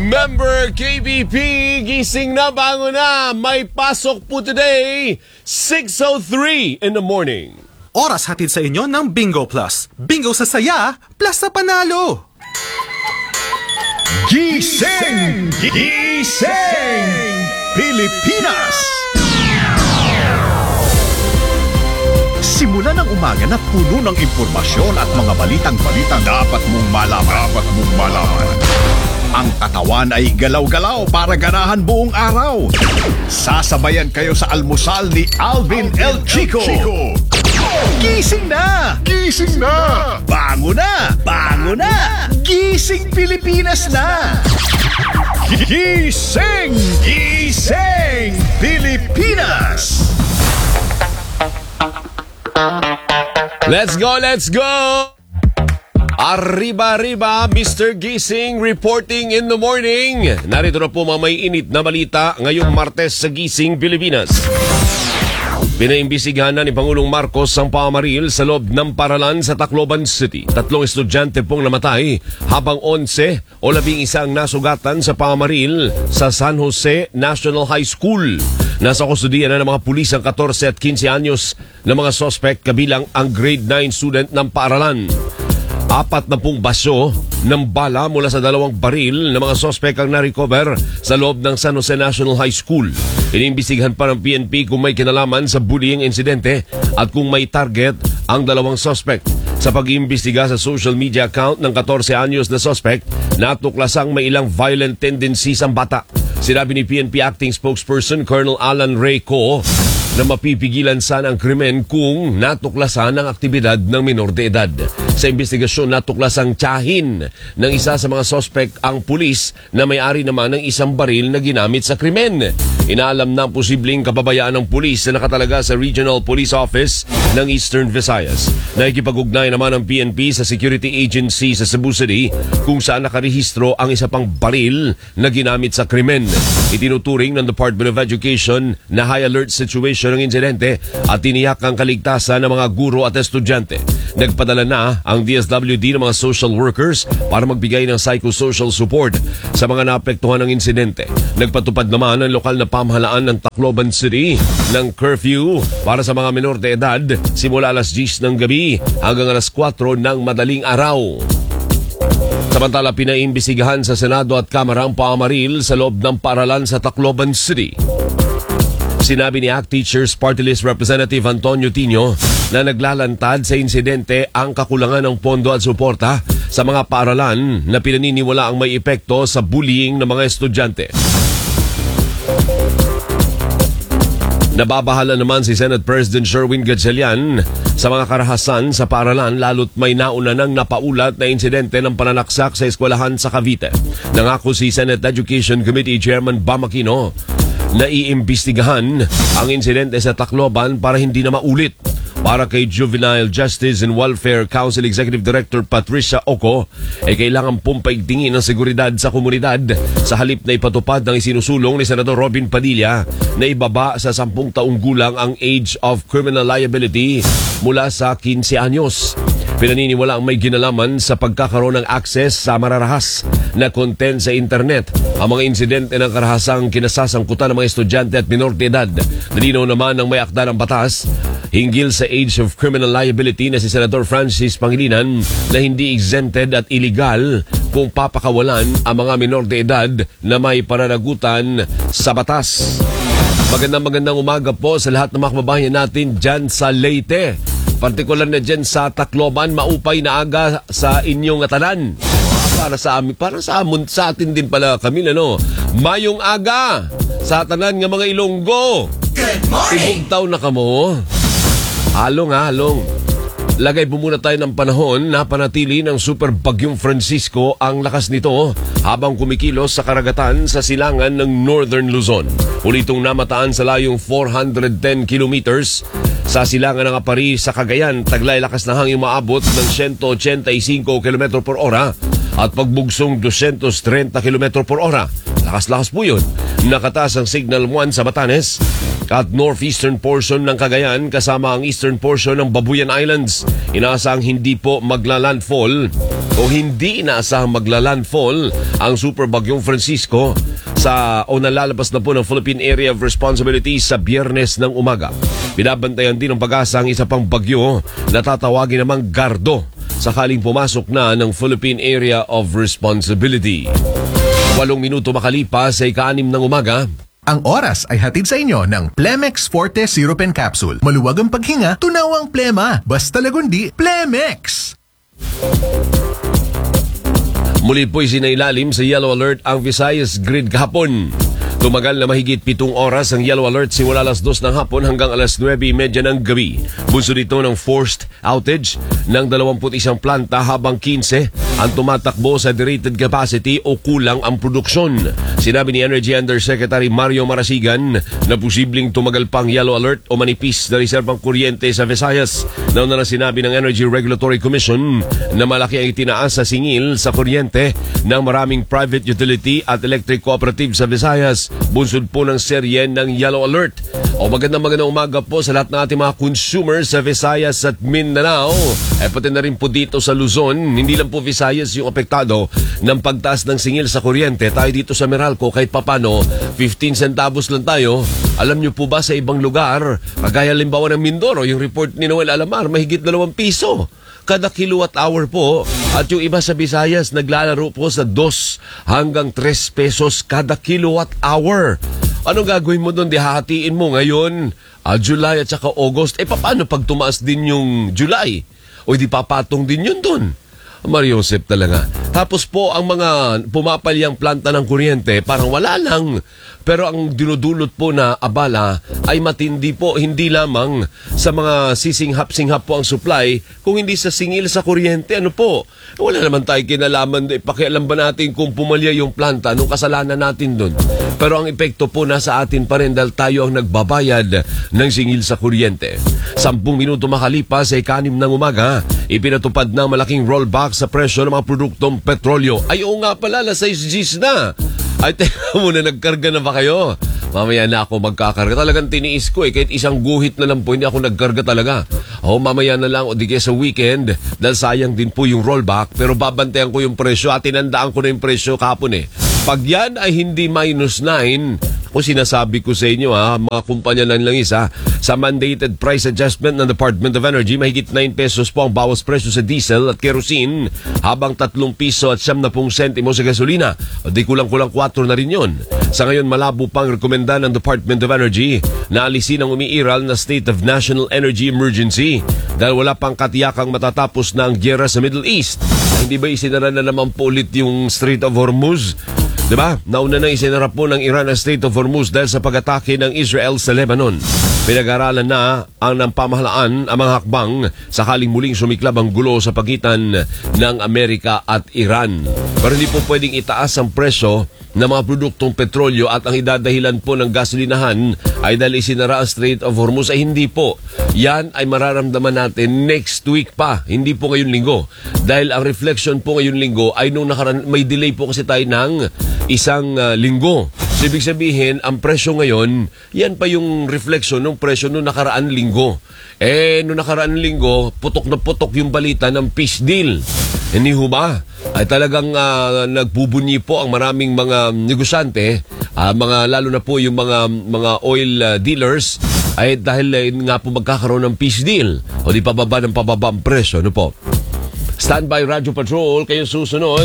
Member KBP, gising na, bango na. May pasok po today, 6:03 in the morning. Oras hatid sa inyo ng Bingo Plus. Bingo sa saya, plus sa panalo. Gising! Gising! Pilipinas! Simula ng umaga na puno ng impormasyon at mga balitang-balitang dapat mong malaman. Ang katawan ay galaw-galaw para ganahan buong araw. Sasabayan kayo sa almusal ni Alvin El Chico. Gising na! Gising na! Bango na! Bango na! Gising Pilipinas na! Gising! Gising Pilipinas! Let's go, let's go! Arriba, Mr. Gising reporting in the morning. Narito na po mga may init na balita ngayong Martes sa Gising Pilipinas. Pinaimbisigahan na ni Pangulong Marcos ang pamaril sa loob ng paralan sa Tacloban City. 3 estudyante pong namatay habang 11 o 11 ang nasugatan sa pamaril sa San Jose National High School. Nasa kustudiya na ng mga pulis ang 14 at 15 anyos na mga suspect kabilang ang grade 9 student ng paaralan. 40 baso ng bala mula sa 2 baril na mga sospek ang na-recover sa loob ng San Jose National High School. Iniimbestigahan pa ng PNP kung may kinalaman sa bullying insidente at kung may target ang 2 sospek. Sa pag-iimbestiga sa social media account ng 14 anyos na sospek, natuklasang may ilang violent tendencies ang bata. Sinabi ni PNP Acting Spokesperson Colonel Alan Ray Co na mapipigilan sana ang krimen kung natuklasan ang aktibidad ng minor de edad. Sa investigasyon, natuklasang tiyahin ng isa sa mga sospek ang pulis na may-ari naman ng isang baril na ginamit sa krimen. Inaalam na ang posibleng kapabayaan ng pulis na nakatalaga sa Regional Police Office ng Eastern Visayas. Nakikipag-ugnay naman ang PNP sa Security Agency sa Cebu City kung saan nakarehistro ang isa pang baril na ginamit sa krimen. Itinuturing ng Department of Education na high alert situation ng insidente at tiniyak ang kaligtasan ng mga guro at estudyante. Nagpadala na ang DSWD ng mga social workers para magbigay ng psychosocial support sa mga naapektuhan ng insidente. Nagpatupad naman ang lokal na pamahalaan ng Tacloban City ng curfew para sa mga menor de edad simula alas 10 ng gabi hanggang alas 4 ng madaling araw. Samantala, pinaimbisigahan sa Senado at Kamara ang pamaril sa loob ng paaralan sa Tacloban City. Sinabi ni ACT Teachers Party List Representative Antonio Tino na naglalantad sa insidente ang kakulangan ng pondo at suporta sa mga paaralan na pinaniniwala ang may epekto sa bullying ng mga estudyante. Nababahala naman si Senate President Sherwin Gatchalian sa mga karahasan sa paaralan lalo't may nauna nang napaulat na insidente ng pananaksak sa eskwelahan sa Cavite. Nangako si Senate Education Committee Chairman Bam Aquino na iimbestigahan ang insidente sa Tacloban para hindi na maulit. Para kay Juvenile Justice and Welfare Council Executive Director Patricia Oco, kailangan pong paigtingin ang seguridad sa komunidad sa halip na ipatupad ng isinusulong ni Senador Robin Padilla na ibaba sa 10 taong gulang ang age of criminal liability mula sa 15 anyos. Pinaniniwala ang may ginalaman sa pagkakaroon ng access sa mararahas na content sa internet. Ang mga insidente ng karahasang kinasasangkutan ng mga estudyante at minor de edad. Nalinaw naman ng may akda ng batas hinggil sa age of criminal liability na si Senador Francis Pangilinan na hindi exempted at illegal kung papakawalan ang mga minor de edad na may pananagutan sa batas. Magandang umaga po sa lahat ng mga kababayan natin dyan sa Leyte. Partikular na dyan sa Tacloban, maupay na aga sa inyong atanan. Para sa atin din pala kami, ano? Mayong aga sa atanan ng mga Ilonggo. Good morning! Ibugtaw na kamo. Halong. Lagay po muna tayo ng panahon na panatili ng Super Bagyong Francisco ang lakas nito habang kumikilos sa karagatan sa silangan ng Northern Luzon. Ulitong namataan sa layong 410 kilometers sa silangan ng Apari sa Cagayan. Taglay lakas na hangin maabot ng 185 km per ora at pagbugsong 230 km per ora. Lakas-lakas po yun. Nakataas ang Signal 1 sa Batanes, at northeastern portion ng Cagayan kasama ang eastern portion ng Babuyan Islands. Inaasahang hindi po maglalandfall ang super bagyong Francisco nalalabas na po ng Philippine Area of Responsibility sa Biyernes ng umaga. Binabantayan din ng Pag-asa ang isa pang bagyo na tatawagin namang Gardo sakaling pumasok na ng Philippine Area of Responsibility. 8 minuto makalipas ay 6 ng umaga. Ang oras ay hatid sa inyo ng Plemex Forte Syrup and Capsule. Maluwag ang paghinga, tunaw ang plema. Basta lagundi, Plemex! Muli po'y sinailalim sa yellow alert ang Visayas Grid kahapon. Tumagal na mahigit 7 oras ang yellow alert simula alas 2 ng hapon hanggang alas 9:30 ng gabi. Bunso dito ng forced outage ng 21 planta habang 15 ang tumatakbo sa derated capacity o kulang ang produksyon. Sinabi ni Energy Undersecretary Mario Marasigan na posibleng tumagal pang yellow alert o manipis na reserbang kuryente sa Visayas. Nauna na sinabi ng Energy Regulatory Commission na malaki ang itinaas sa singil sa kuryente ng maraming private utility at electric cooperative sa Visayas. Bunsod po ng serye ng yellow alert. Magandang umaga po sa lahat ng ating mga consumers sa Visayas at Mindanao. Pati na rin po dito sa Luzon. Hindi lang po Visayas yung apektado ng pagtaas ng singil sa kuryente. Tayo dito sa Meralco kahit papano 15 centavos lang tayo. Alam nyo po ba sa ibang lugar, kagaya limbawa ng Mindoro, yung report ni Noel Alamar, mahigit 2 piso kada kilowatt hour po. At yung iba sa Visayas naglalaro po sa 2 hanggang 3 pesos kada kilowatt hour. Anong gagawin mo doon? Hahatiin mo ngayon, July at saka August. Paano pag tumaas din yung July? O di papatong din yun doon? Mariosep talaga. Tapos po ang mga pumapalyang planta ng kuryente parang wala lang. Pero ang dinudulot po na abala ay matindi po, hindi lamang sa mga sisinghap-singhap po ang supply, kung hindi sa singil sa kuryente. Ano po? Wala naman tayo kinalaman. Pakialam ba natin kung pumalya yung planta? Anong kasalanan natin doon? Pero ang epekto po nasa atin pa rin dahil tayo ang nagbabayad ng singil sa kuryente. 10 minuto makalipas ay 6 ng umaga, ipinatupad na malaking rollback sa presyo ng mga produktong petrolyo. Ay oo nga pala, alas 6 Gs na. Ay teka muna, nagkarga na ba kayo? Mamaya na ako magkakarga. Talagang tiniis ko kahit isang guhit na lang po, hindi ako nagkarga talaga. Mamaya na lang o di kaya sa weekend dahil sayang din po yung rollback. Pero babantayan ko yung presyo at tinandaan ko na yung presyo kahapon Pag yan ay hindi -9, kung sinasabi ko sa inyo mga kumpanya lang isa, sa mandated price adjustment ng Department of Energy, mahigit 9 pesos po ang bawas presyo sa diesel at kerosene, habang 3 piso at 70 sentimo sa gasolina. Di kulang-kulang 4 na rin yun. Sa ngayon, malabo pang rekomenda ng Department of Energy na alisin ang umiiral na state of national energy emergency dahil wala pang katiyakang matatapos na ang gyera sa Middle East. Hindi ba isinara na naman po ulit yung Strait of Hormuz? Diba? Nauna na isinara po ng Iran ang Strait of Hormuz dahil sa pag-atake ng Israel sa Lebanon. Pinag-aralan na ng pamahalaan ang mga hakbang sakaling muling sumiklab ang gulo sa pagitan ng Amerika at Iran. Pero hindi po pwedeng itaas ang presyo ng mga produktong petrolyo at ang idadahilan po ng gasolinahan ay dahil isinara ang Strait of Hormuz. Ay hindi po. Yan ay mararamdaman natin next week pa. Hindi po ngayong linggo. Dahil ang reflection po ngayong linggo ay nung may delay po kasi tayo ng isang linggo. So, ibig sabihin, ang presyo ngayon, yan pa yung reflection ng presyo nung nakaraan linggo. Nung nakaraan linggo, putok na putok yung balita ng peace deal. Hindi ho ba? Ay talagang nagbubunyi po ang maraming mga negosyante, lalo na po yung mga oil dealers, ay dahil nga po magkakaroon ng peace deal. O di pababa ng pababa ang presyo. Ano po? Standby Radyo Patrol, kayo susunod.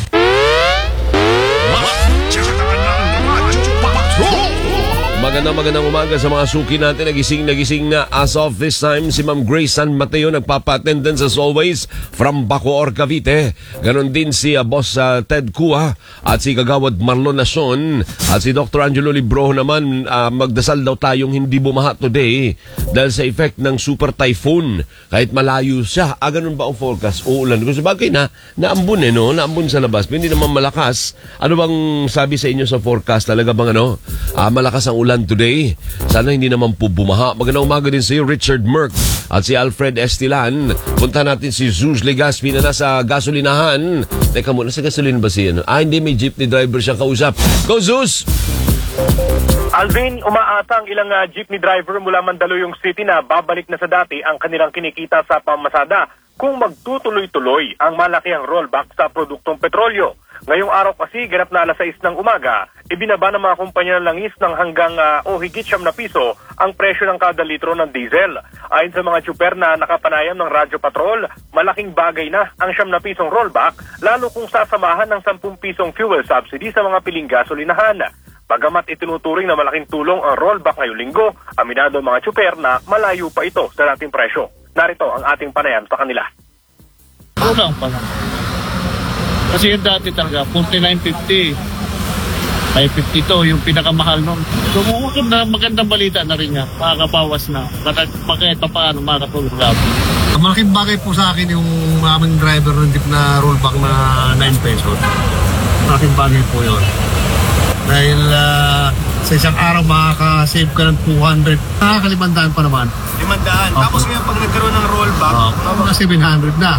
Magandang umaga sa mga suki natin. Nagising na as of this time si Ma'am Grace San Mateo, nagpapa-attendance as always from Bacoor, Cavite. Ganon din si Boss Ted Kua at si Kagawad Marlon Nason at si Dr. Angelo Libroho naman. Magdasal daw tayong hindi bumaha today dahil sa effect ng super typhoon. Kahit malayo siya. Ganon ba ang forecast? Uulan. Kung sabagay naambun no? Naambun sa labas. Hindi naman malakas. Ano bang sabi sa inyo sa forecast? Talaga bang malakas ang ulan today? Sana hindi naman po bumaha. Magandang umaga din sa iyo, Richard Merck at si Alfred Estilan. Punta natin si Zeus Legaspi na nasa gasolinahan. Teka muna, sa gasolina ba siya? Hindi, may jeepney driver siya kausap. Go Zeus! Alvin, umaasa ang ilang jeepney driver mula Mandaluyong City na babalik na sa dati ang kanilang kinikita sa pamasada kung magtutuloy-tuloy ang malakihang rollback sa produktong petrolyo. Ngayong araw kasi, ganap na alas 6 ng umaga, ibinaba ng mga kumpanya ng langis ng hanggang o higit 7 na piso ang presyo ng kada litro ng diesel. Ayon sa mga tsuper na nakapanayam ng Radyo Patrol, malaking bagay na ang 7 na pisong rollback, lalo kung sasamahan ng 10 pisong fuel subsidy sa mga piling gasolinahan. Bagamat itinuturing na malaking tulong ang rollback ngayong linggo, aminado ang mga tsuper na malayo pa ito sa dating presyo. Narito ang ating panayam sa kanila. Kulang pa lang. Kasi yung dati talaga, 49.50. 5.52 yung pinakamahal nun. So magandang balita na rin yan. Makakabawas na. Kahit pa paano makakatulong natin. Malaking bagay po sa akin yung aming driver ng jeep na rollback na 9 pesos. Malaking bagay po yun. Dahil sa isang araw makaka-save ka ng 200. Nakakalimandaan pa naman. 500. Tapos ngayon pag nagkaroon ng rollback, Mga 700 na.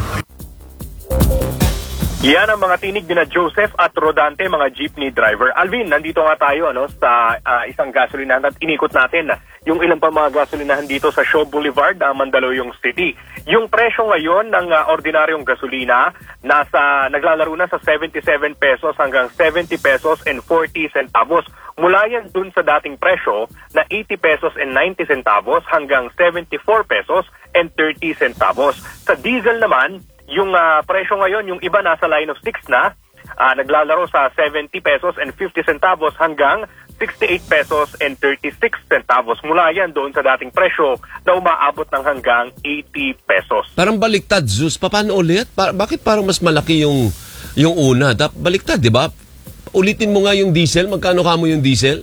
Yan ang mga tinig ni na Joseph at Rodante, mga jeepney driver. Alvin, nandito nga tayo sa isang gasolinahan at inikot natin yung ilang pa mga gasolinahan dito sa Shaw Boulevard, Mandaluyong City. Yung presyo ngayon ng ordinaryong gasolina naglalaro na sa 77 pesos hanggang 70 pesos and 40 centavos. Mula yan dun sa dating presyo na 80 pesos and 90 centavos hanggang 74 pesos and 30 centavos. Sa diesel naman, yung presyo ngayon, yung iba nasa line of 6 na, naglalaro sa 70 pesos and 50 centavos hanggang 68 pesos and 36 centavos. Mula yan doon sa dating presyo na umaabot ng hanggang 80 pesos. Parang baliktad, Zeus. Paano ulit? Bakit parang mas malaki yung una? Baliktad, di ba? Ulitin mo nga yung diesel. Magkano kamo yung diesel?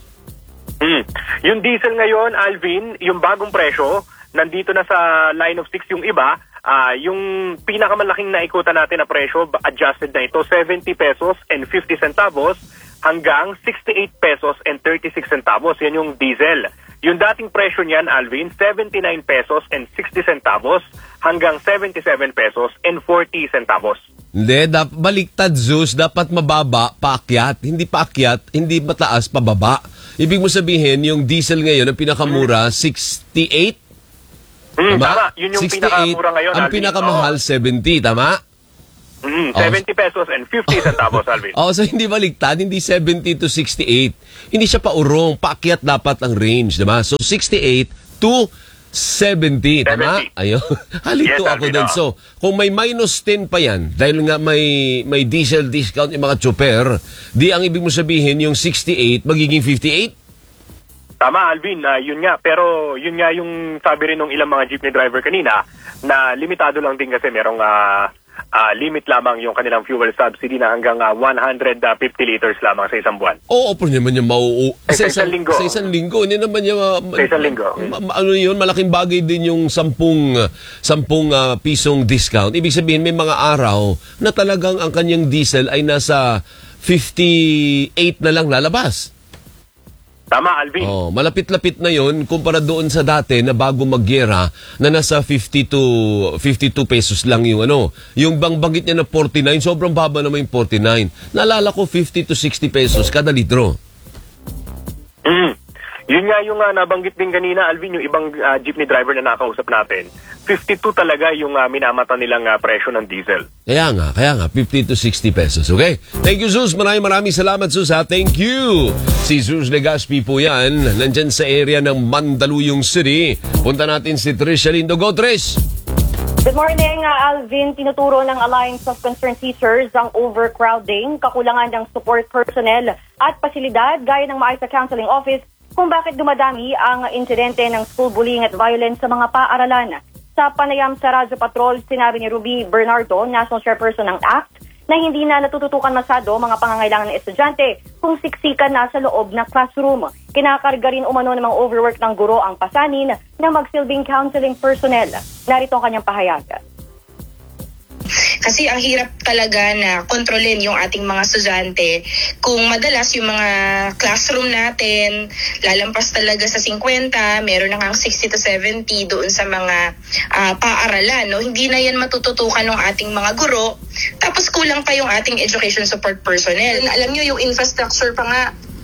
Yung diesel ngayon, Alvin, yung bagong presyo, nandito na sa line of 6 yung iba. Yung pinakamalaking naikutan natin na presyo, adjusted na ito, 70 pesos and 50 centavos hanggang 68 pesos and 36 centavos. Yan yung diesel. Yung dating presyo niyan, Alvin, 79 pesos and 60 centavos hanggang 77 pesos and 40 centavos. Hindi, baliktad, Zeus. Dapat mababa, paakyat. Hindi paakyat, hindi mataas, pababa. Ibig mo sabihin, yung diesel ngayon, ang pinakamura, 68? Tama. Yun yung 68, pinakamura ngayon, ang Alvin. pinakamahal, 70, tama? 70 pesos and 50 centavos, Alvin. So hindi baliktad, hindi 70 to 68. Hindi siya paurong, paakyat dapat ang range, diba? So 68 to 70, tama? Ayun. Halito Yes, ako Alvin, doon. So, kung may minus 10 pa yan, dahil nga may diesel discount yung mga chopper, di ang ibig mo sabihin yung 68 magiging 58? Tama, Alvin, yun nga. Pero yun nga yung sabi rin ng ilang mga jeepney driver kanina na limitado lang din kasi merong limit lamang yung kanilang fuel subsidy na hanggang 150 liters lamang sa isang buwan. Oo, pero naman yung Sa isang linggo. Sa isang linggo. Hindi naman yung... Sa isang linggo. Ano yun, malaking bagay din yung 10 pisong discount. Ibig sabihin, may mga araw na talagang ang kanyang diesel ay nasa 58 na lang lalabas. Tama, Alvin. Malapit-lapit na yun kumpara doon sa dati na bago magyera na nasa 50 to 52 pesos lang yung Yung banggit niya na 49, sobrang baba naman yung 49. Naalala ko 50 to 60 pesos kada litro. Yun nga yung nabanggit din kanina, Alvin, yung ibang jeepney driver na nakausap natin. 52 talaga yung minamata nilang presyo ng diesel. Kaya nga, 50 to 60 pesos, okay? Thank you, Zeus. Maraming salamat, Zeus, ha? Thank you! Si Zeus Legaspi po yan, nandyan sa area ng Mandaluyong City. Punta natin si Tricia Lindo. Go, Trish! Good morning, Alvin. Tinuturo ng Alliance of Concerned Teachers ang overcrowding, kakulangan ng support personnel at pasilidad gaya ng maayos na counseling office kung bakit dumadami ang insidente ng school bullying at violence sa mga paaralan. Sa panayam sa Radyo Patrol, sinabi ni Ruby Bernardo, National Chairperson ng ACT, na hindi na natututukan masyado mga pangangailangan ng estudyante kung siksikan na sa loob ng classroom. Kinakarga rin umano ng mga overwork ng guro ang pasanin ng magsilbing counseling personnel. Narito ang kanyang pahayag. Kasi ang hirap talaga na kontrolin yung ating mga estudyante kung madalas yung mga classroom natin lalampas talaga sa 50, meron na kang 60 to 70 doon sa mga paaralan. No? Hindi na yan matututukan ng ating mga guro. Tapos kulang pa yung ating education support personnel. Alam nyo yung infrastructure pa nga,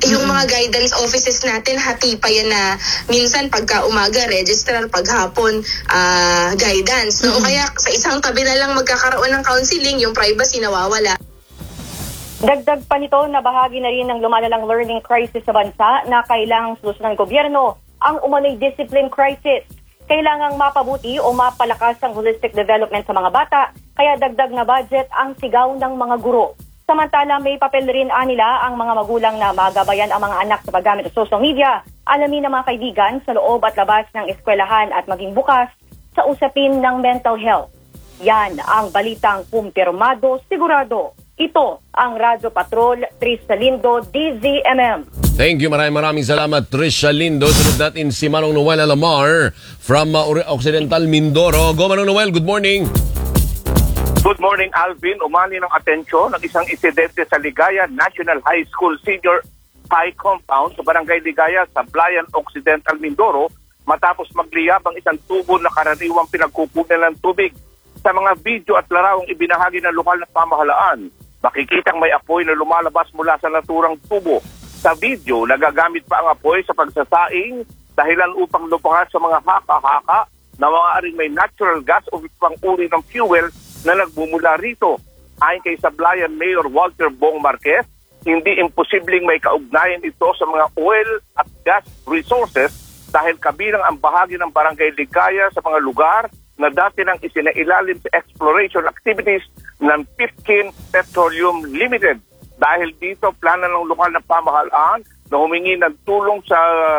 Yung mga guidance offices natin, hati pa yan na minsan pagka umaga, registrar, paghapon, guidance. No? O kaya sa isang tabi na lang magkakaroon ng counseling, yung privacy nawawala. Dagdag pa nito na bahagi na rin ng lumalalang learning crisis sa bansa na kailangang solusyonan ng gobyerno ang umano'y discipline crisis. Kailangang mapabuti o mapalakas ang holistic development sa mga bata, kaya dagdag na budget ang sigaw ng mga guro. Samantala, may papel rin nila ang mga magulang na magabayan ang mga anak sa paggamit ng social media. Alamin ng mga kaibigan sa loob at labas ng eskwelahan at maging bukas sa usapin ng mental health. Yan ang balitang kumpirmado, sigurado. Ito ang Radyo Patrol, Trisha Lindo, DZMM. Thank you, maraming salamat, Trisha Lindo. Sunod natin si Manong Noel Alamar from Occidental Mindoro. Go, Manong Noel, good morning. Good morning, Alvin. Umani ng atensyon ng isang insidente sa Ligaya National High School Senior High Compound sa Barangay Ligaya sa Blayan, Occidental Mindoro matapos magliyab ang isang tubo na karaniwang pinagkukunan ng tubig. Sa mga video at larawang ibinahagi ng lokal na pamahalaan, makikitang may apoy na lumalabas mula sa naturang tubo. Sa video, nagagamit pa ang apoy sa pagsasaing dahilan upang lupakas sa mga haka-haka na maaaring may natural gas o ibang uri ng fuel na nagbumula rito. Ayon kay Sablayan Mayor Walter Bong Marquez, hindi imposibleng may kaugnayan ito sa mga oil at gas resources dahil kabilang ang bahagi ng Barangay Ligaya sa mga lugar na dati nang isinailalim sa exploration activities ng 15 Petroleum Limited. Dahil dito, plano ng lokal na pamahalaan na humingi ng tulong sa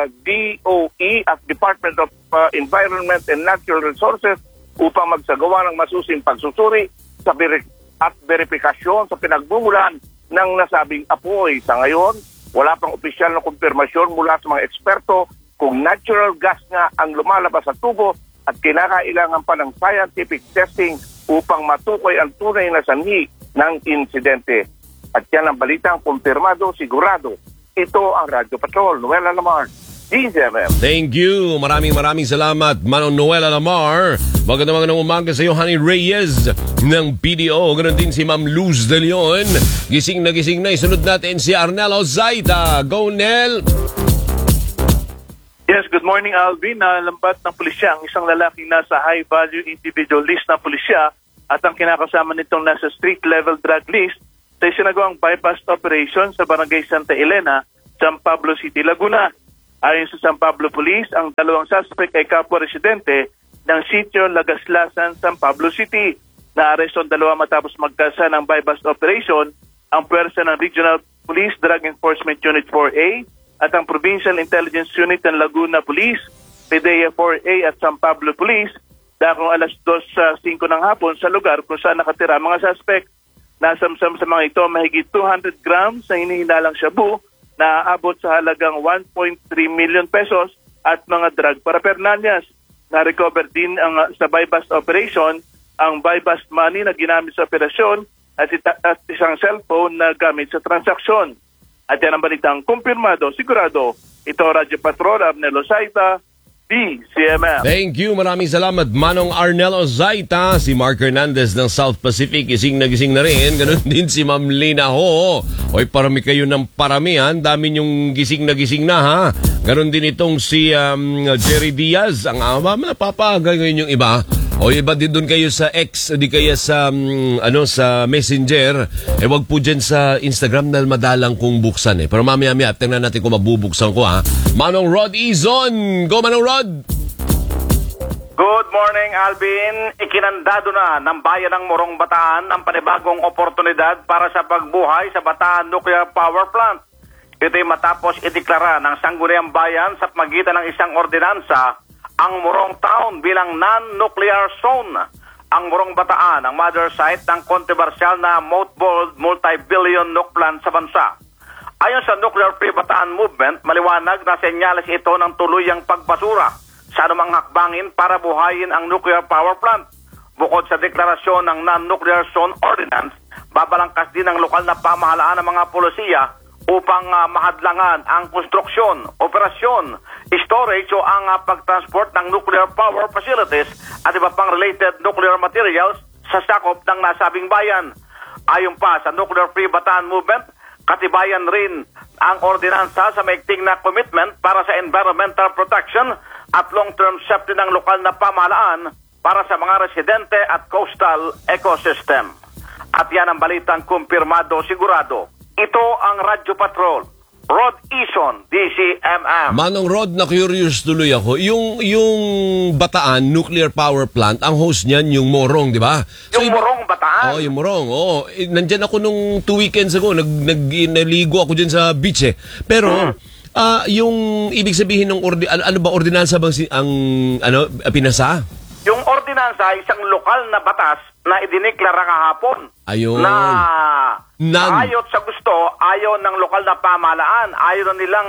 DOE at Department of Environment and Natural Resources upang magsagawa ng masusing pagsusuri at verifikasyon sa pinagmumulan ng nasabing apoy. Sa ngayon, wala pang opisyal na kumpirmasyon mula sa mga eksperto kung natural gas nga ang lumalabas sa tubo at kinakailangan pa ng scientific testing upang matukoy ang tunay na sanhi ng insidente. At yan ang balitang kumpirmado, sigurado. Ito ang Radyo Patrol, Noel Alamar, DZMM. Thank you. Maraming salamat, Manong Noel Alamar. Magandang umaga sa iyo, Honey Reyes ng PDO. Ganon din si Ma'am Luz De Leon. Gising na. Isunod natin si Arnel Ozaita. Go, Nel! Yes, good morning, Alvin. Nalambat ng pulisya ang isang lalaking nasa high-value individual list ng pulisya at ang kinakasama nitong nasa street-level drug list sa isinagawang bypass operation sa Barangay Santa Elena, San Pablo City, Laguna. Ayon sa San Pablo Police, ang dalawang suspect ay kapwa-residente ng sitio Lagaslasan, San Pablo City. Naaresto ang dalawa matapos magkasa ng bypass operation ang puwersa ng Regional Police Drug Enforcement Unit 4A at ang Provincial Intelligence Unit ng Laguna Police, PDEA 4A at San Pablo Police dakong alas 2:05 ng hapon sa lugar kung saan nakatira mga suspect. Nasamsam sa mga ito mahigit 200 grams na hinihinalang shabu na aabot sa halagang 1.3 million pesos at mga drug paraphernalias. Na-recover din sa bypass operation ang bypass money na ginamit sa operasyon at isang cellphone na gamit sa transaksyon. At yan ang balitang kumpirmado, sigurado. Ito Radyo Patrol, Arnel Ozaita, DZMM. Thank you. Maraming salamat, Manong Arnel Ozaita. Si Mark Hernandez ng South Pacific, gising na rin. Ganon din si Ma'am Lina Ho. Oy, parami kayo ng paramihan. Dami yung gising na ha. Ganon din itong si Jerry Diaz. Ang ama, napapaga ngayon yung iba. O iba din doon kayo sa X, di kaya sa sa Messenger. Wag po dyan sa Instagram na madalang kong buksan Pero mamaya tingnan natin kung mabubuksan ko ha. Manong Rod Izon. Go, Manong Rod! Good morning, Alvin. Ikinandado na ng bayan ng Morong Bataan ang panibagong oportunidad para sa pagbuhay sa Bataan Nuclear Power Plant. Ito'y matapos ideklara ng Sangguniang Bayan sa pamagitan ng isang ordinansa ang Morong Town bilang non-nuclear zone. Ang Morong Bataan ang mother site ng kontrobersyal na mothballed multi-billion nuke plant sa bansa. Ayon sa Nuclear Free Bataan Movement, maliwanag na senyales ito ng tuluyang pagbasura sa anumang hakbangin para buhayin ang nuclear power plant. Bukod sa deklarasyon ng non-nuclear zone ordinance, babalangkas din ang lokal na pamahalaan ng mga polisiya upang mahadlangan ang konstruksyon, operasyon, storage o ang pagtransport ng nuclear power facilities at iba pang related nuclear materials sa sakop ng nasabing bayan. Ayon pa sa Nuclear Free Bataan Movement, katibayan rin ang ordinansa sa maigting na commitment para sa environmental protection at long-term safety ng lokal na pamahalaan para sa mga residente at coastal ecosystem. At yan ang balitang kumpirmado sigurado. Ito ang Radyo Patrol, Rod Ison, DCMM. Manong Rod, na-curious tuloy ako. Yung Bataan Nuclear Power Plant, ang host niyan yung Morong, di ba? Yung Morong Bataan? Yung Morong. Nandyan ako nung 2 weekends ago. Naligo ako dyan sa beach eh. Pero, yung ibig sabihin ng ano ba, ordinansa bang pinasa? Yung ordinansa, isang lokal na batas na idiniklara kahapon. Ayun. Na ayot sa gusto, ayaw ng lokal na pamahalaan, ayaw na nilang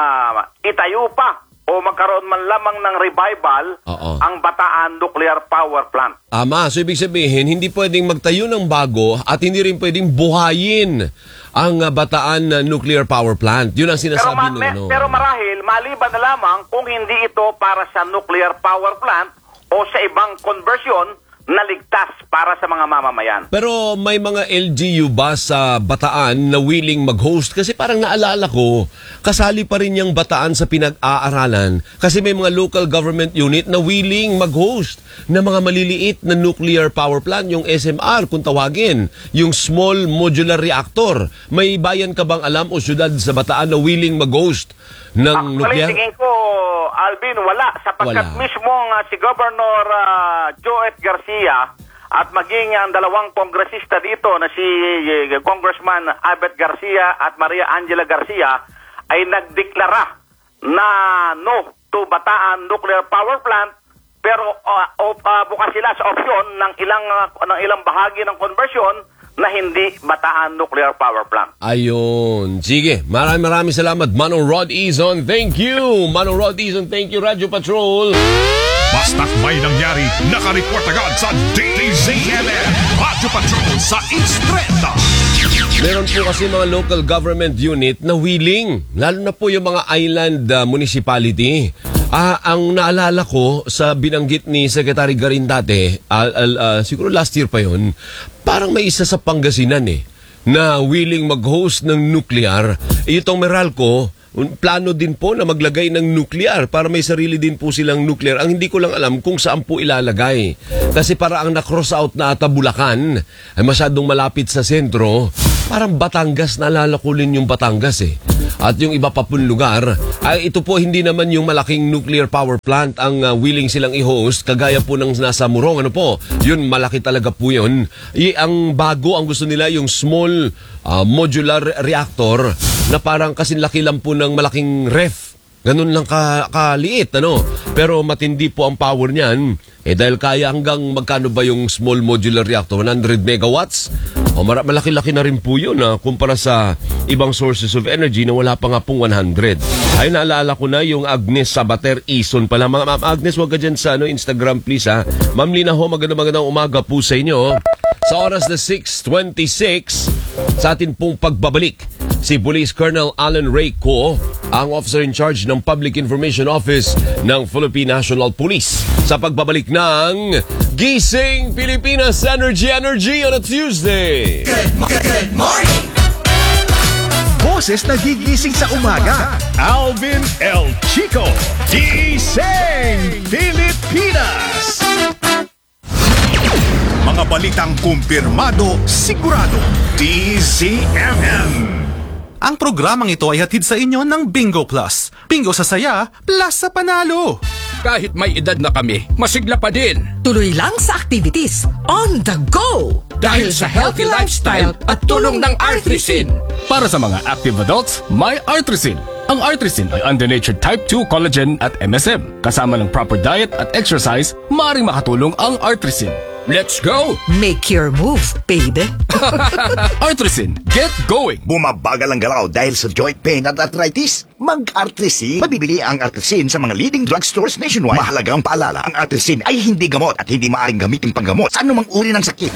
itayo pa o magkaroon man lamang ng revival ang Bataan Nuclear Power Plant. So ibig sabihin, hindi pwedeng magtayo ng bago at hindi rin pwedeng buhayin ang Bataan Nuclear Power Plant. Yun ang sinasabi pero marahil, maliban na lamang kung hindi ito para sa nuclear power plant o sa ibang conversion na ligtas para sa mga mamamayan. Pero may mga LGU ba sa Bataan na willing mag-host? Kasi parang naalala ko, kasali pa rin yung Bataan sa pinag-aaralan. Kasi may mga local government unit na willing mag-host na mga maliliit na nuclear power plant, yung SMR kung tawagin, yung Small Modular Reactor. May bayan ka bang alam o syudad sa Bataan na willing mag-host ng nuclear? Tingin ko, Alvin, wala. Sapagkat mismong si Governor Joet Garcia at maging ang dalawang kongresista dito na si Congressman Abet Garcia at Maria Angela Garcia ay nagdeklara na no to Bataan Nuclear Power Plant, pero bukas sila sa opsyon ng ilang bahagi ng conversion na hindi Bataan Nuclear Power Plant. Ayun. Sige, maraming salamat, Manong Rod Ison. Thank you, Manong Rod Ison. Thank you, Radyo Patrol. Basta't may nangyari, nakareport agad sa DZMM. Radyo Patrol sa Instreta. Meron po kasi mga local government unit na willing, lalo na po yung mga island municipality. Ang naalala ko sa binanggit ni Secretary Garin dati, siguro last year pa yun, parang may isa sa Pangasinan na willing mag-host ng nuclear. Itong Meralco, plano din po na maglagay ng nuclear para may sarili din po silang nuclear. Ang hindi ko lang alam kung saan po ilalagay. Kasi para ang na-cross out na ata Bulacan ay masyadong malapit sa sentro. Parang Batangas, naalala ko rin yung Batangas At yung iba pa pong lugar, ito po hindi naman yung malaking nuclear power plant ang willing silang i-host, kagaya po ng nasa Morong. Ano po? Yun, malaki talaga po yun. Ang bago, ang gusto nila, yung small modular reactor na parang kasinlaki lang po ng malaking ref. Ganun lang kaliit, Pero matindi po ang power niyan. Dahil kaya hanggang magkano ba yung small modular reactor? 100 megawatts? Malaki-laki na rin po yun kumpara sa ibang sources of energy na wala pa nga pong 100. Ay, naalala ko na yung Agnes Sabater Ison pala. Ma'am Agnes, wag ka dyan sa Instagram please Ma'am Lina ho, magandang umaga po sa inyo. Sa oras na 6:26, sa atin pong pagbabalik, si Police Colonel Alan Ray Co, ang officer in charge ng Public Information Office ng Philippine National Police, sa pagbabalik ng Gising Pilipinas Energy on a Tuesday. Good morning! Boses na gigising sa umaga. Alvin El Chico, Gising Pilipinas. Mga balitang kumpirmado, sigurado, DZMM. Ang programang ito ay hatid sa inyo ng Bingo Plus. Bingo sa saya, plus sa panalo. Kahit may edad na kami, masigla pa din. Tuloy lang sa activities, on the go! Dahil sa healthy lifestyle at tulong ng Artrisin. Para sa mga active adults, may Artrisin. Ang Artrisin ay undenatured type 2 collagen at MSM. Kasama ng proper diet at exercise, maaaring makatulong ang Artrisin. Let's go! Make your move, baby! Artrisin, get going! Bumabagal ang galaw dahil sa joint pain at arthritis? Mag-Artrisin. Mabibili ang Artrisin sa mga leading drugstores nationwide. Mahalagang paalala, ang Artrisin ay hindi gamot at hindi maaaring gamitin panggamot sa anumang uri ng sakit.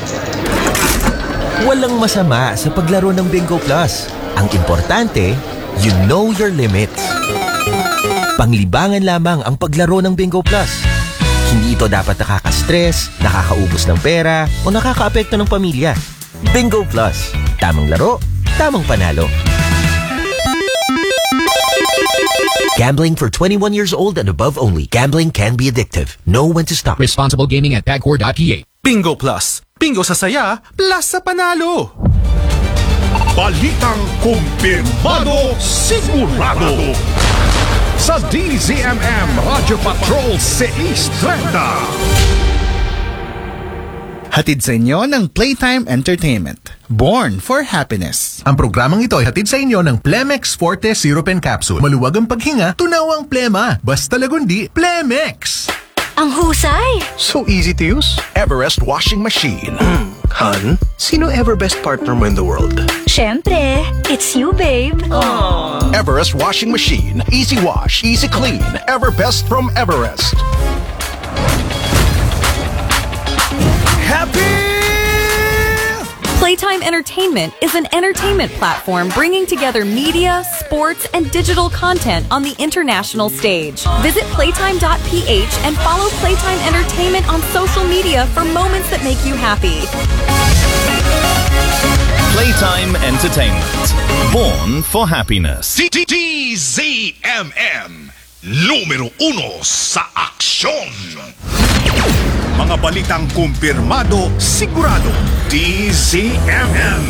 Walang masama sa paglaro ng Bingo Plus. Ang importante, you know your limits. Panglibangan lamang ang paglaro ng Bingo Plus. Hindi ito dapat nakaka-stress, nakakaubos ng pera, o nakakaapekto ng pamilya. Bingo Plus. Tamang laro, tamang panalo. Gambling for 21 years old and above only. Gambling can be addictive. Know when to stop. Responsible gaming at pagcor.ph. Bingo Plus. Bingo sa saya, plus sa panalo. Balitang kumpirmado, sigurado. Sa DZMM Radio Patrol 630. Hatid sa inyo ng Playtime Entertainment. Born for Happiness. Ang programang ito ay hatid sa inyo ng Plemex Forte Syrup and Capsule. Maluwag ang paghinga, tunaw ang plema. Basta lagundi, Plemex! Ang husay! So easy to use. Everest washing machine. Han, sino ever best partner mo in the world? Syempre, it's you, babe. Everest washing machine. Easy wash, easy clean. Everbest from Everest. Playtime Entertainment is an entertainment platform bringing together media, sports, and digital content on the international stage. Visit playtime.ph and follow Playtime Entertainment on social media for moments that make you happy. Playtime Entertainment. Born for happiness. DZMM. Numero 1 sa aksyon. Mga balitang kumpirmado, sigurado. DZMM.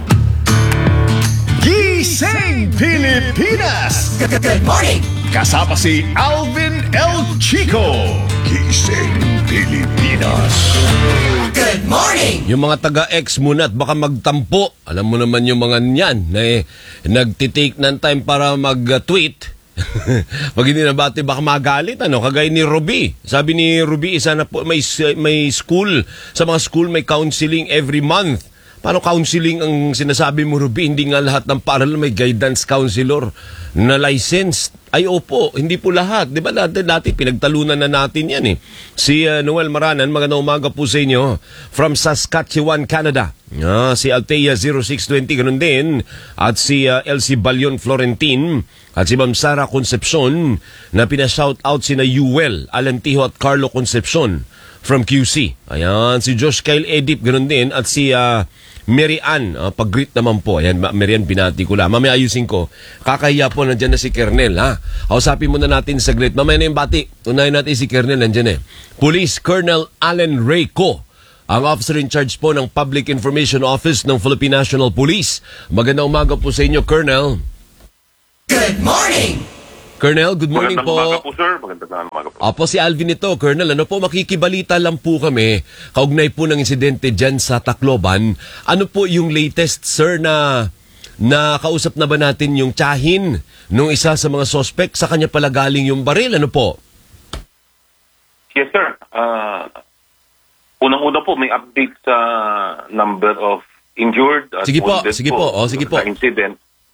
Gising Pilipinas! Good morning! Kasama si Alvin El Chico. Gising Pilipinas. Good morning! Yung mga taga-ex muna at baka magtampo. Alam mo naman yung mga niyan na nagtitake ng time para mag-tweet. Pag hindi nabati baka magalit, kagaya ni Ruby. Sabi ni Ruby, isa na po may school, sa mga school may counseling every month. Paano counseling ang sinasabi mo, Ruby? Hindi nga lahat ng paaralan may guidance counselor na licensed. Ay opo, hindi po lahat. Di ba dati pinagtalunan na natin yan eh. Si Noel Maranan, magandang umaga po sa inyo. From Saskatchewan, Canada. Si Althea 0620, ganun din. At si Elsie Balion Florentin. At si Ma'am Sara Concepcion na pinashoutout sina Yuel Alantijo at Carlo Concepcion from QC. Ayan, si Josh Kyle Edip, ganun din. At si Mary Ann, pag-greet naman po. Ayan, Mary Ann, binati ko lang. Mamaya ayusin ko. Kakahiya po, nandyan na si Kernel, ha? Kausapin muna natin saglit. Mamaya na yung bati. Unahin natin si Kernel, nandyan eh. Police Colonel Allen Rayco, ang officer in charge po ng Public Information Office ng Philippine National Police. Magandang umaga po sa inyo, Colonel. Good morning! Colonel, good morning po. Magandang umaga po, sir. Magandang umaga po. Opo, si Alvin ito. Colonel, makikibalita lang po kami. Kaugnay po ng insidente dyan sa Tacloban. Ano po yung latest, sir, na kausap na ba natin yung tiyahin nung isa sa mga suspect? Sa kanya pala galing yung baril? Ano po? Yes, sir. Unang-una po, may update sa number of injured at sige po, wounded sige po. Sige po. Sa incident.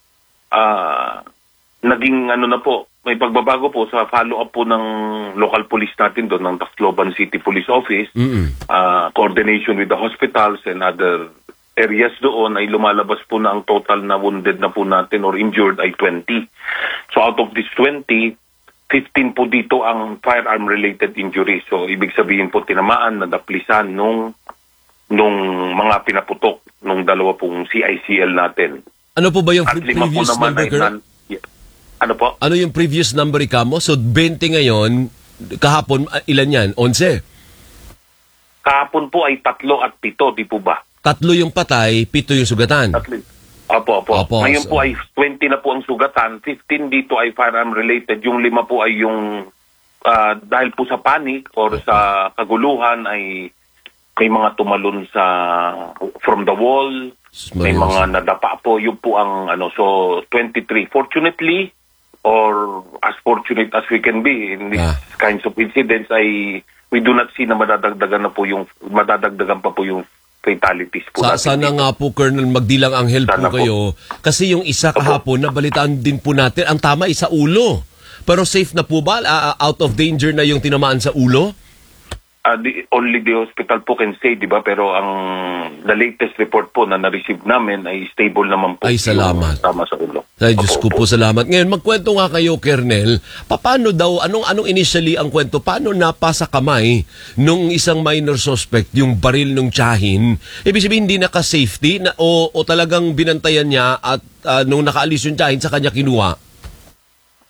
Naging na po, may pagbabago po sa follow-up po ng local police natin doon, ng Tacloban City Police Office. Coordination with the hospitals and other areas doon ay lumalabas po na ang total na wounded na po natin or injured ay 20. So out of this 20, 15 po dito ang firearm-related injuries. So ibig sabihin po tinamaan, nadaplisan nung mga pinaputok nung dalawa pong CICL natin. Ano po ba yung At lima po previous naman number, ay Colonel? Ano po? Ano yung previous number mo? So 20 ngayon, kahapon, ilan yan? 11? Kahapon po ay 3 at 7, di po ba? 3 yung patay, 7 yung sugatan. Opo. Ngayon so po ay 20 na po ang sugatan, 15 dito ay firearm related, yung 5 po ay yung dahil po sa panic or sa kaguluhan ay may mga tumalon from the wall, may mga nadapa po, yun po ang so 23. Fortunately, or as fortunate as we can be in these kinds of incidents, we do not see na madadagdagan pa po yung fatalities po natin. Sana nga po, Colonel, magdilang anghel po kayo. Kasi yung isa kahapon, nabalitaan din po natin, ang tama sa ulo. Pero safe na po ba? Out of danger na yung tinamaan sa ulo? Only the hospital po can say, di ba? Pero the latest report po na na-receive namin ay stable naman po. Ay, salamat. Tama sa ulo. Ay, Diyos ko po, salamat. Ngayon, magkwento nga kayo, Colonel. Paano daw, anong initially ang kwento? Paano napasa kamay nung isang minor suspect, yung baril nung tiyahin? Ibig sabihin, hindi naka-safety o talagang binantayan niya at nung nakaalis yung tiyahin sa kanya kinuha?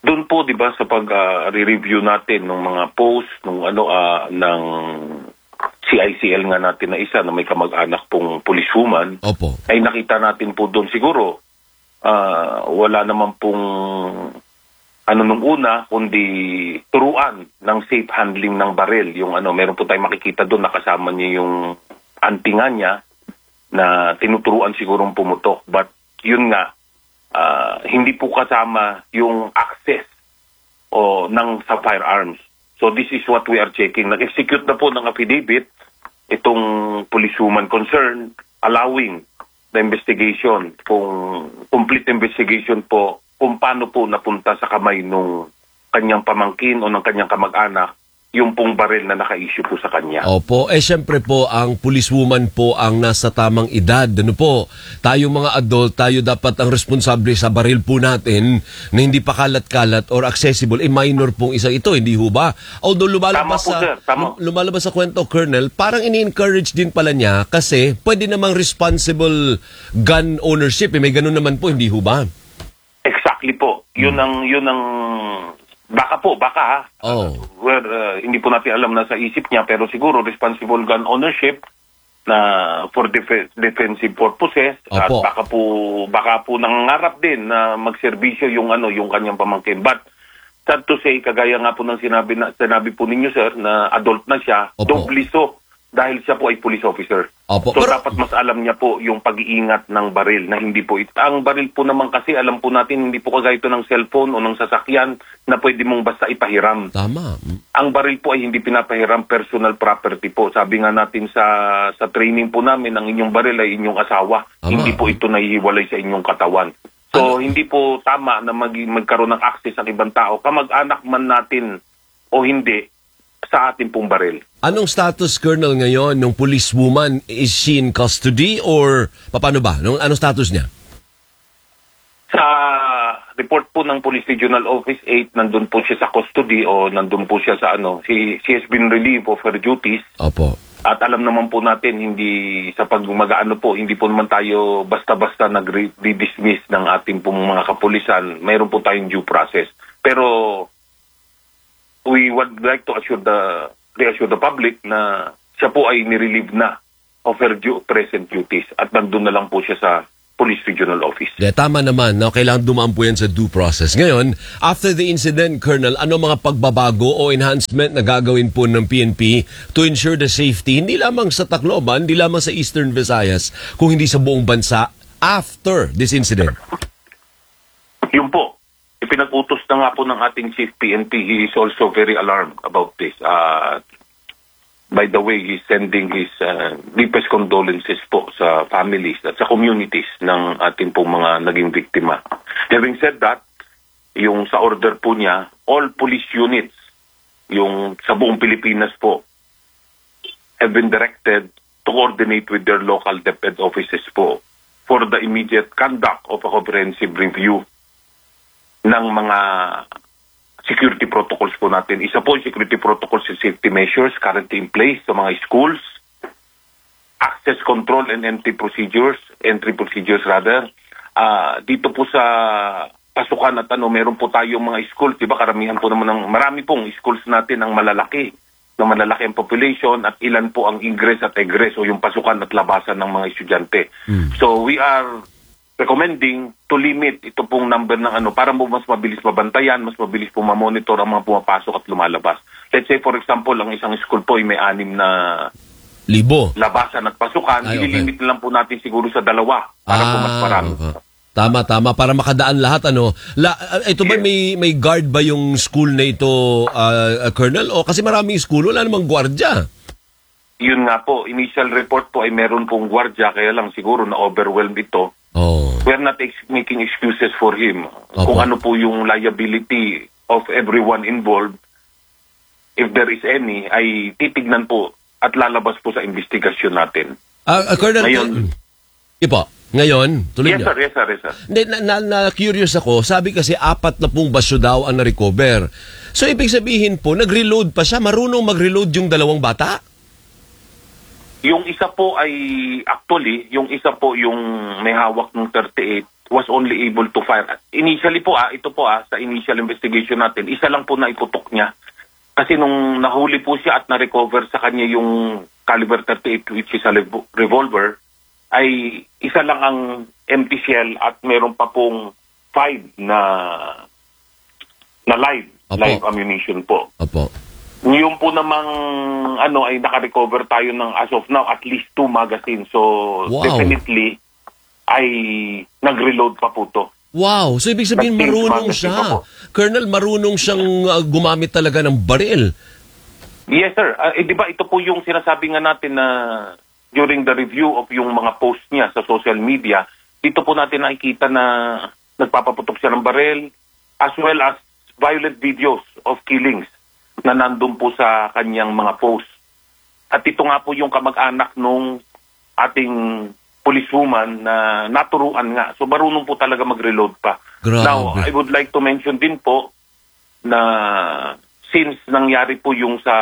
doon po 'di ba sa pag-review natin ng mga post ng ng CICL nga natin na isa na may kamag-anak pong policewoman, ay nakita natin po doon siguro wala naman pong nung una kundi turuan ng safe handling ng baril. Yung meron po tayong makikita doon, nakasama niya yung antinga niya na tinuturuan sigurong pumutok. But yun nga, hindi po kasama yung access sa firearms. So this is what we are checking. Nag-execute na po ng affidavit itong policewoman concerned, allowing the investigation, complete investigation po kung paano po napunta sa kamay nung kanyang pamangkin o ng kanyang kamag-anak yung pong baril na naka-issue po sa kanya. Opo, syempre po ang policewoman po ang nasa tamang edad. Ano po, tayo mga adult, tayo dapat ang responsable sa baril po natin na hindi pa kalat-kalat or accessible. Minor pong isang ito, hindi ho ba? Although lumalabas sa kwento, Colonel, parang ini-encourage din pala niya kasi pwede namang responsible gun ownership. May ganun naman po, hindi ho ba? Exactly po. Yun ang baka hindi po natin alam na sa isip niya, pero siguro responsible gun ownership na for defensive purposes at baka po nangangarap din na magserbisyo yung kanyang pamangkin. But sad to say, kagaya nga po ng sinabi po ninyo, sir, na adult na siya, doble so dahil siya po ay police officer. So dapat mas alam niya po yung pag-iingat ng baril na hindi po ang baril po naman kasi alam po natin hindi po kagaya ito ng cellphone o ng sasakyan na pwede mong basta ipahiram. Tama. Ang baril po ay hindi pinapahiram, personal property po. Sabi nga natin sa training po namin, ang inyong baril ay inyong asawa. Hindi po ito nahihiwalay sa inyong katawan. So hindi po tama na magkaroon ng access ang ibang tao, kamag-anak man natin o hindi, sa ating pong baril. Anong status, Colonel, ngayon ng policewoman? Is she in custody or paano ba? Anong status niya? Sa report po ng Police Regional Office 8, nandun po siya sa custody o nandun po siya sa she has been relieved of her duties. Opo. At alam naman po natin, hindi sa hindi po naman tayo basta-basta nag-dismiss ng ating pong mga kapulisan. Mayroon po tayong due process. Pero we would like to reassure the public na siya po ay nirelieve na of her present duties at nandun na lang po siya sa Police Regional Office. Tama naman, kailangan dumaan po yan sa due process. Ngayon, after the incident, Colonel, ano mga pagbabago o enhancement na gagawin po ng PNP to ensure the safety, hindi lamang sa Tacloban, hindi lamang sa Eastern Visayas, kung hindi sa buong bansa after this incident? Yun po. Pinag-utos na nga po ng ating Chief PNP. He is also very alarmed about this. By the way, he's sending his deepest condolences po sa families at sa communities ng ating pong mga naging biktima. Having said that, yung sa order po niya, all police units, yung sa buong Pilipinas po, have been directed to coordinate with their local DepEd offices po for the immediate conduct of a comprehensive review ng mga security protocols po natin. Isa po yung security protocols and safety measures currently in place sa mga schools, access control and entry procedures rather. Dito po sa pasukan at meron po tayong mga schools, diba karamihan po naman marami pong schools natin ang malalaki ang population at ilan po ang ingress at egress o yung pasukan at labasan ng mga estudyante. So we are recommending to limit ito pong number ng para mas mabilis mabantayan, mas mabilis po ma-monitor ang mga pumapasok at lumalabas. Let's say for example, ang isang school po ay may 6 na labasan at pasukan, ililimit lang po natin siguro sa 2 para po mas marami. Tama, para makadaan lahat. Ito ba may guard ba yung school na ito, Colonel? O kasi maraming school, wala namang gwardya. Yun nga po, initial report po ay meron pong gwardya, kaya lang siguro na overwhelmed ito. We're not making excuses for him. Kung ano po yung liability of everyone involved, if there is any, ay titignan po at lalabas po sa investigasyon natin. Colonel, ngayon, tuloy niyo. Yes, sir. Na-curious ako, sabi kasi 4 na pong basyo daw ang na-recover. So, ibig sabihin po, nag-reload pa siya, marunong mag-reload yung 2 bata? Yung isa po ay, actually, yung isa po yung may hawak ng 38, was only able to fire. Initially po, ito po sa initial investigation natin, isa lang po na iputok niya. Kasi nung nahuli po siya at na-recover sa kanya yung caliber 38, which is a revolver, ay isa lang ang empty shell at meron pa pong 5 na live ammunition po. Opo. Yung po namang ay naka-recover tayo ng as of now at least 2 magazines. So definitely ay nag-reload pa po to. Wow, so ibig sabihin marunong siya. Colonel, marunong siyang gumamit talaga ng baril. Yes, sir. Di ba ito po yung sinasabi nga natin na during the review of yung mga posts niya sa social media, dito po natin nakikita na nagpapaputok siya ng baril as well as violent videos of killings na nandun po sa kanyang mga posts. At ito nga po yung kamag-anak nung ating policewoman na naturuan nga. So marunong po talaga mag-reload pa. Grabe. Now, I would like to mention din po na since nangyari po yung sa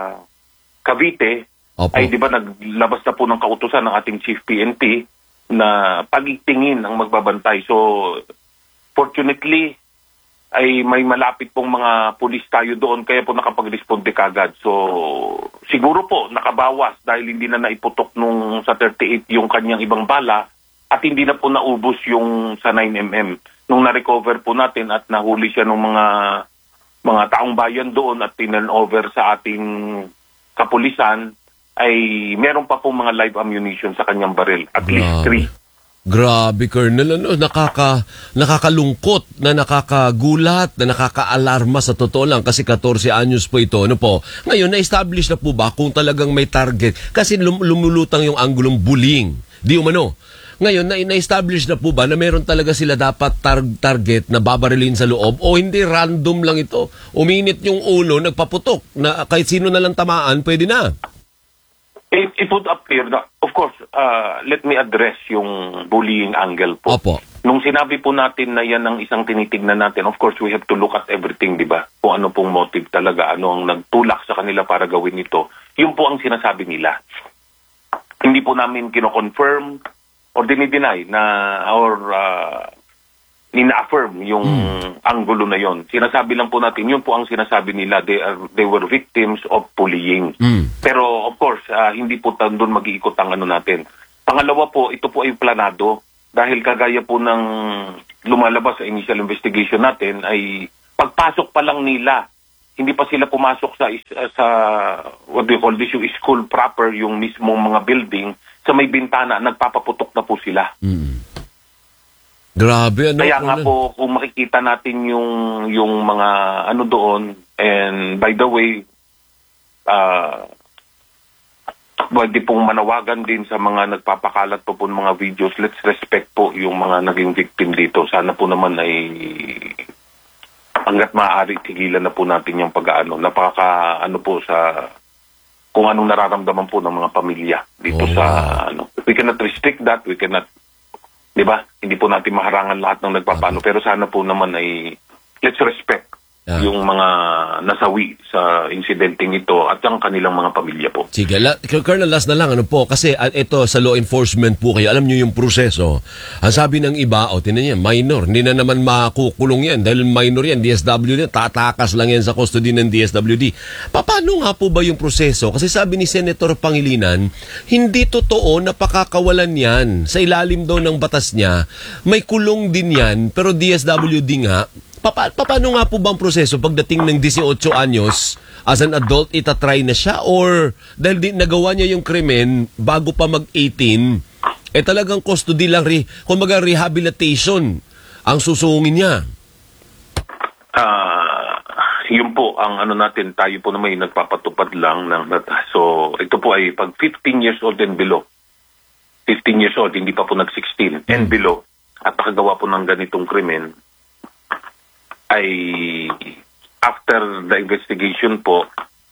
Cavite, ay di ba naglabas na po ng kautusan ng ating Chief PNP na pagtingin ang magbabantay. So fortunately, ay may malapit pong mga pulis tayo doon kaya po nakapag-responde kagad. So siguro po nakabawas dahil hindi na naiputok nung sa 38 yung kanyang ibang bala at hindi na po naubos yung sa 9mm. Nung na-recover po natin at nahuli siya ng mga taong bayan doon at tinurn over sa ating kapulisan, ay meron pa pong mga live ammunition sa kanyang baril. At least 3. Grabe, Colonel. Nakakalungkot, na nakakagulat, na nakakaalarma sa totoo lang kasi 14 anyos po ito. Ano po? Ngayon, na-establish na po ba kung talagang may target? Kasi lumulutang yung anggulong bullying. Di umano. Ngayon, na-establish na po ba na meron talaga sila dapat target na babarilin sa loob o hindi random lang ito? Uminit yung ulo, nagpaputok na kahit sino na lang tamaan, pwede na. It would appear na, of course, let me address yung bullying angle po. Opo. Nung sinabi po natin na yan ang isang tinitignan natin, of course, we have to look at everything, di ba? Kung ano pong motive talaga, ano ang nagtulak sa kanila para gawin ito. Yun po ang sinasabi nila. Hindi po namin kino-confirm or dinideny na ina-affirm yung anggulo na yon. Sinasabi lang po natin, yun po ang sinasabi nila, they were victims of bullying. Pero of course, hindi po doon mag-iikot ang ano natin. Pangalawa po, ito po ay planado dahil kagaya po ng lumalabas sa initial investigation natin ay pagpasok pa lang nila, hindi pa sila pumasok sa what do you call this, yung school proper, yung mismong mga building, sa may bintana, nagpapaputok na po sila. Grabe, ano? Kaya nga po, kung makikita natin yung mga ano doon, and by the way, pwede pong manawagan din sa mga nagpapakalat po mga videos, let's respect po yung mga naging victim dito. Sana po naman ay hanggat maaari, tigilan na po natin yung pag-ano. Napaka-ano po sa kung anong nararamdaman po ng mga pamilya dito sa ano. We cannot restrict that, we cannot, di ba? Hindi po natin maharangan lahat ng nagpapano, pero sana po naman ay let's respect yung mga nasawi sa insidenteng ito at ang kanilang mga pamilya po. Sige, Colonel, last na lang, ano po, kasi ito sa law enforcement po kayo, alam nyo yung proseso. Ang sabi ng iba, tinan niya, minor, hindi na naman makukulong yan dahil minor yan, DSWD, tatakas lang yan sa custody ng DSWD. Paano nga po ba yung proseso? Kasi sabi ni Senator Pangilinan, hindi totoo na pakakawalan yan. Sa ilalim daw ng batas niya, may kulong din yan, pero DSWD nga. Paano nga po bang proseso pagdating ng 18 anyos, as an adult, itatry na siya? Or dahil nagawa niya yung krimen bago pa mag-18, talagang custody lang, kumbaga rehabilitation ang susungin niya? Yun po ang ano natin, tayo po naman yung nagpapatupad lang ng data. So ito po ay pag 15 years old and below, 15 years old, hindi pa po nag-16 and below, at nakagawa po ng ganitong krimen, ay after the investigation po,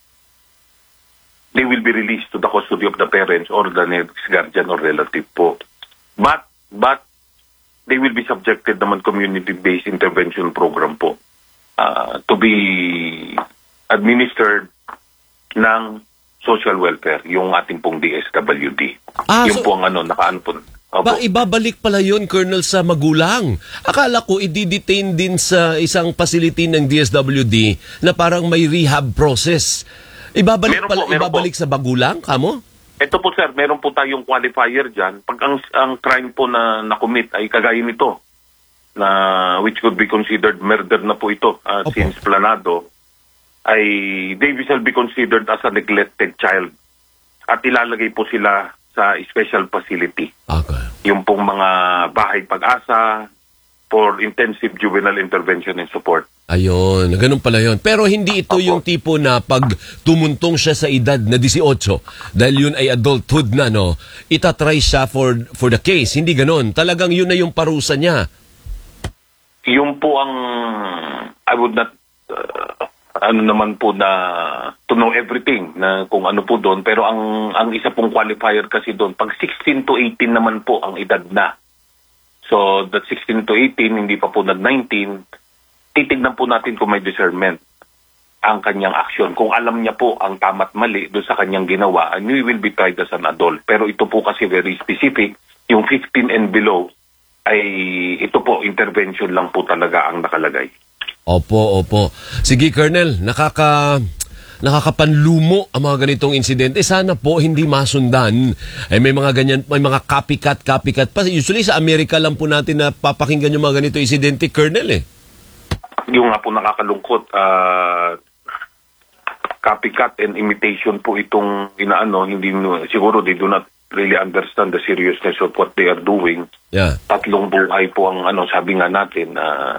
they will be released to the custody of the parents or the next guardian or relative po. But they will be subjected naman community-based intervention program po to be administered ng social welfare, yung ating pong DSWD. Yung po ang ano, nakaan po. Ibabalik pala yun, Colonel, sa magulang. Akala ko i-detain din sa isang facility ng DSWD na parang may rehab process. Ibabalik sa magulang, kamo? Ito po sir, meron po tayong qualifier dyan. Pag ang crime po na nakomit ay kagaya nito, na which could be considered murder na po ito since planado, ay they shall be considered as a neglected child. At ilalagay po sila sa special facility. Okay. Yung pong mga bahay pag-asa for intensive juvenile intervention and support. Ayun, ganun pala yun. Pero hindi ito yung tipo na pag tumuntong siya sa edad na 18, dahil yun ay adulthood na, no, itatry siya for the case. Hindi ganun. Talagang yun na yung parusa niya. Yung po ang, I would not, naman po na to know everything na kung ano po doon. Pero ang isa pong qualifier kasi doon, pag 16 to 18 naman po ang edad na. So, that 16 to 18, hindi pa po na 19, titignan po natin kung may discernment ang kanyang aksyon. Kung alam niya po ang tama't mali doon sa kanyang ginawa, and we will be tried as an adult. Pero ito po kasi very specific, yung 15 and below, ay ito po, intervention lang po talaga ang nakalagay. Opo. Sige, Colonel, nakakapanlumo ang mga ganitong insidente. Sana po hindi masundan. May mga ganyan, may mga copycat pa. Usually sa Amerika lang po natin na papakinggan yung mga ganitong insidente, Colonel, Yung nga po nakakalungkot, copycat and imitation po itong hindi siguro they do not really understand the seriousness of what they are doing. Yeah. 3 buhay po ang sabi nga natin,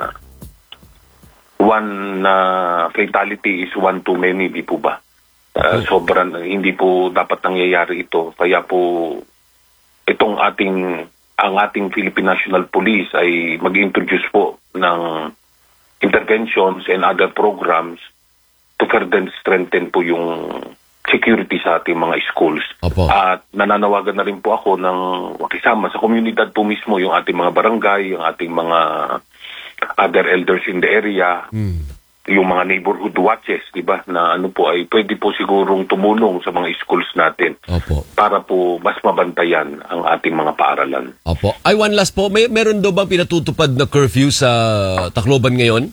one fatality is one too many, di po ba? Sobrang hindi po dapat nangyayari ito. Kaya po ang ating Philippine National Police ay mag-introduce po ng interventions and other programs to further strengthen po yung security sa ating mga schools. Opo. At nananawagan na rin po ako ng makisama sa komunidad po mismo, yung ating mga barangay, yung ating mga other elders in the area, yung mga neighborhood watches, di ba, na ay pwede po sigurong tumulong sa mga schools natin. Opo. Para po mas mabantayan ang ating mga paaralan. Opo. One last po, meron daw bang pinatutupad na curfew sa Tacloban ngayon?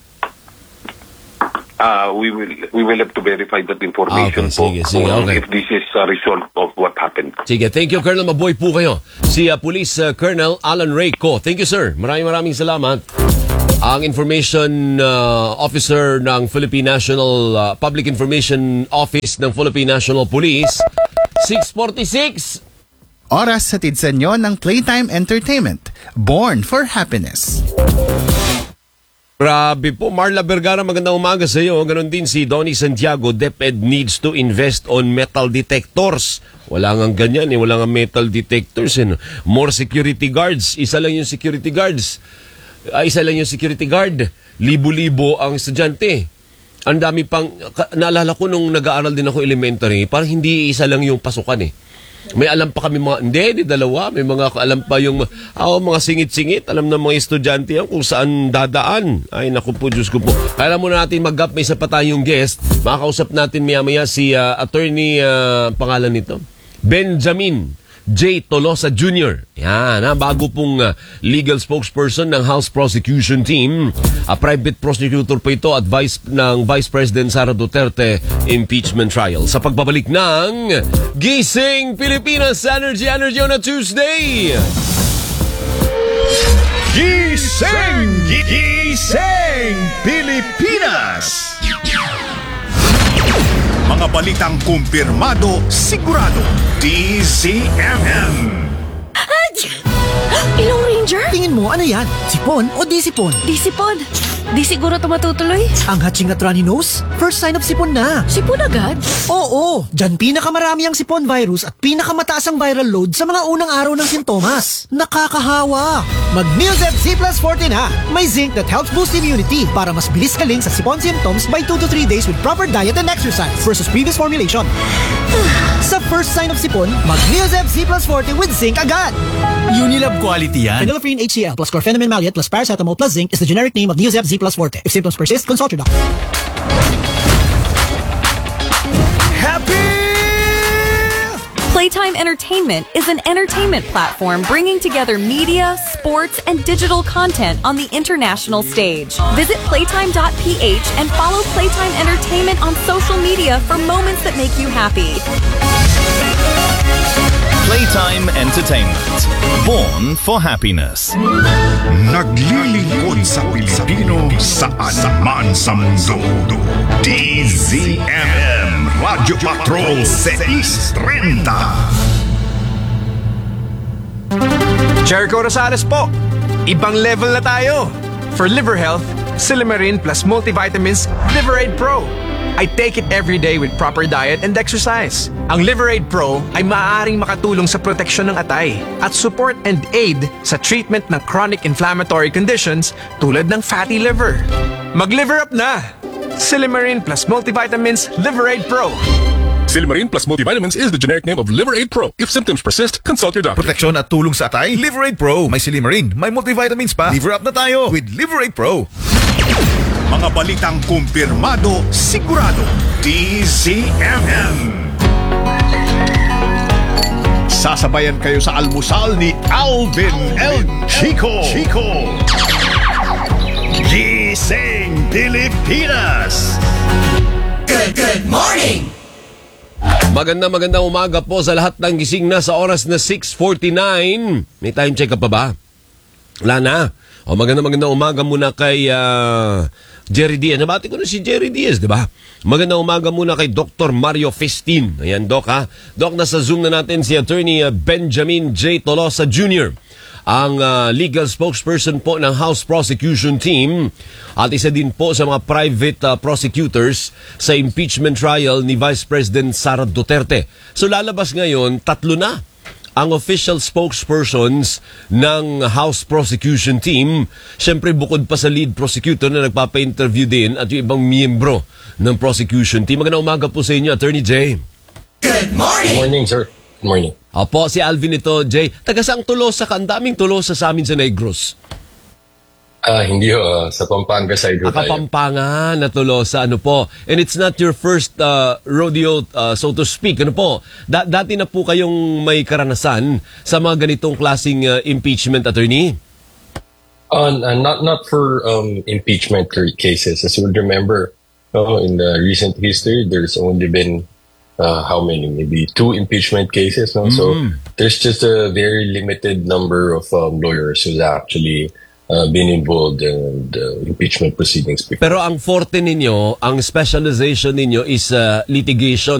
We will have to verify that information po. Sige, okay. If this is a result of what happened. Sige, thank you, Colonel. Mabuhay po kayo. Si Police Colonel Alan Reyco. Thank you, sir. Maraming salamat. Ang information officer ng Philippine National Public Information Office ng Philippine National Police, 6:46. Oras hatid sa inyo ng Playtime Entertainment. Born for Happiness. Grabe po. Marla Vergara, magandang umaga sa iyo. Ganon din si Donnie Santiago. DepEd needs to invest on metal detectors. Wala nga ganyan wala nga metal detectors. More security guards. Isa lang yung security guard. Libo-libo ang estudyante. Ang dami pang, naalala ko nung nag-aaral din ako elementary, parang hindi isa lang yung pasukan May alam pa kami hindi dalawa. May mga alam pa yung mga singit-singit. Alam ng mga estudyante yan kung saan dadaan. Ay, naku po, Diyos ko po. Kaya muna natin mag-up, may isa pa tayong guest. Makakausap natin maya-maya si attorney, pangalan nito, Benjamin J. Tolosa Jr. Yan, bago pong legal spokesperson ng House Prosecution Team. Private prosecutor po ito at Vice President Sara Duterte impeachment trial. Sa pagbabalik ng Gising Pilipinas Energy on a Tuesday. Gising Pilipinas. Mga balitang kumpirmado, sigurado. DZMM. Ilong Ranger? Tingin mo, ano yan? Sipon o di sipon? Di sipon. Di siguro ito matutuloy. Ang hatching at runny nose? First sign of sipon na. Sipon agad? Oo. Diyan pinakamarami ang sipon virus at pinakamataas ang viral load sa mga unang araw ng sintomas. Nakakahawa. Mag-Neosep Z Plus Forte na. May zinc that helps boost immunity para mas bilis kaling sa sipon symptoms by 2 to 3 days with proper diet and exercise versus previous formulation. Sa first sign of sipon, mag-Neosep Z Plus Forte with zinc agad. Unilab quality yan. Phenylephrine HCl plus chlorpheniramine maleate plus paracetamol plus zinc is the generic name of Neosep Z Plus Forte. If symptoms persist, consult your doctor. Playtime Entertainment is an entertainment platform bringing together media, sports, and digital content on the international stage. Visit playtime.ph and follow Playtime Entertainment on social media for moments that make you happy. Playtime Entertainment. Born for happiness. Naglilingkod sa Pilipino saan man sa mundo. DZMM Radio Patrol 630. Jericho Rosales po. Ibang level na tayo. For liver health, Silimarin plus multivitamins Liverade Pro. I take it every day with proper diet and exercise. Ang Liverade Pro ay maaaring makatulong sa proteksyon ng atay at support and aid sa treatment ng chronic inflammatory conditions tulad ng fatty liver. Mag-liver up na! Silimarin plus multivitamins Liverade Pro. Silimarin plus multivitamins is the generic name of Liverade Pro. If symptoms persist, consult your doctor. Proteksyon at tulong sa atay, Liverade Pro. May Silimarin, may multivitamins pa. Liver up na tayo with Liverade Pro. Mga balitang kumpirmado, sigurado. DZMM. Sasabayan kayo sa almusal ni Alvin El Chico. Gising Pilipinas. Good morning! Magandang umaga po sa lahat ng gising na sa oras na 6:49. May time check pa ba? Wala na. O magandang umaga muna kay Jerry Diaz. Nabati ko na si Jerry Diaz, di ba? Magandang umaga muna kay Dr. Mario Festin. Ayan, Doc, ha? Doc, nasa Zoom na natin si Attorney Benjamin J. Tolosa Jr., ang legal spokesperson po ng House Prosecution Team at isa din po sa mga private prosecutors sa impeachment trial ni Vice President Sara Duterte. So lalabas ngayon, 3 na ang official spokespersons ng House Prosecution Team. Siyempre, bukod pa sa lead prosecutor na nagpapa-interview din at yung ibang miyembro ng prosecution team. Magandang umaga po sa inyo, Attorney Jay. Good morning! Good morning, sir. Good morning. Opo, si Alvin ito, Jay. Taga-saang Tolosa ka? Ang daming Tolosa sa amin sa Negros. Hindi sa Pampanga side ho tayo. Kapampangan na Tolosa, ano po. And it's not your first rodeo, so to speak. Ano po, dati na po kayong may karanasan sa mga ganitong klaseng impeachment, attorney? Not for impeachment cases. As you would remember, in the recent history, there's only been how many? Maybe 2 impeachment cases. No? So there's just a very limited number of lawyers who's actually been involved in the impeachment proceedings before. Pero ang forte ninyo, ang specialization ninyo is litigation